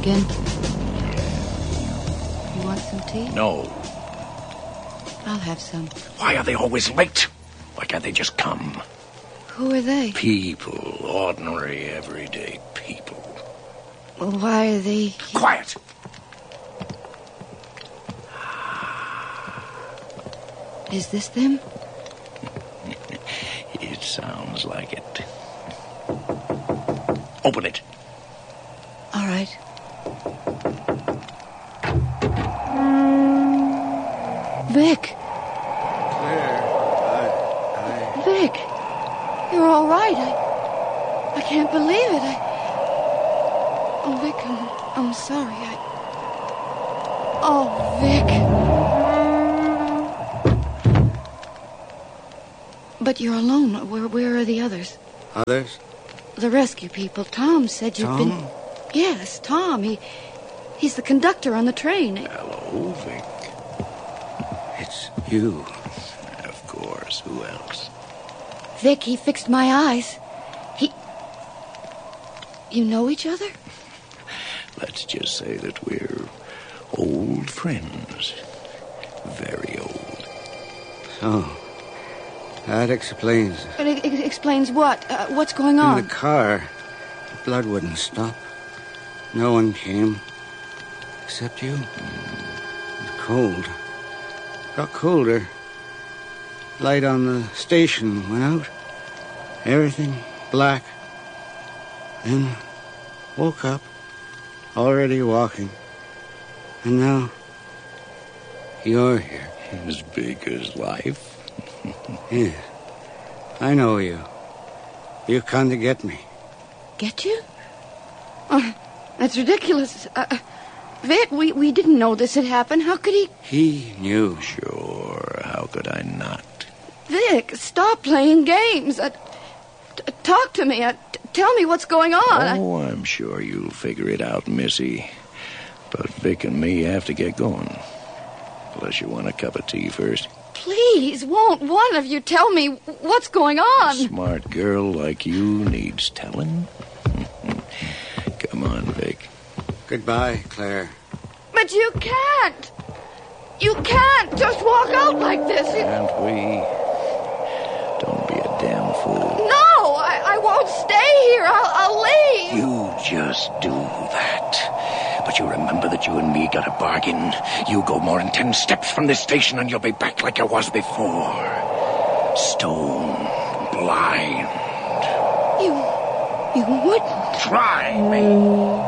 again? You want some tea? No. I'll have some. Why are they always late? Why can't they just come? Who are they? People. Ordinary, everyday people. Well, why are they... Quiet! Is this them? It sounds like it. Open it. All right. Vic. Claire, Vic. You're all right. I can't believe it. Oh, Vic, I'm sorry. Oh, Vic. But you're alone. Where are the others? Others? The rescue people. Tom said you've been... Tom? Yes, Tom. He's the conductor on the train. Hello, Vic. It's you. Of course. Who else? Vic, he fixed my eyes. You know each other? Let's just say that we're old friends. Very old. So, that explains. But it explains what? What's going on? In the car, the blood wouldn't stop. No one came. Except you. It was cold. Got colder. Light on the station went out. Everything black. Then woke up. Already walking. And now you're here. As big as life. Yes. I know you. You come to get me. Get you? Oh, that's ridiculous. Vic, we didn't know this had happened. How could he... He knew. Sure, how could I not? Vic, stop playing games. Talk to me. Tell me what's going on. Oh, I'm sure you'll figure it out, Missy. But Vic and me have to get going. Unless you want a cup of tea first. Please, won't one of you tell me what's going on? A smart girl like you needs telling. Come on, Vic. Goodbye, Claire. But you can't. You can't just walk out like this. Can't we? Don't be a damn fool. No, I won't stay here. I'll leave. You just do that. But you remember that you and me got a bargain. You go more than 10 steps from this station and you'll be back like you was before. Stone blind. You wouldn't. Try me.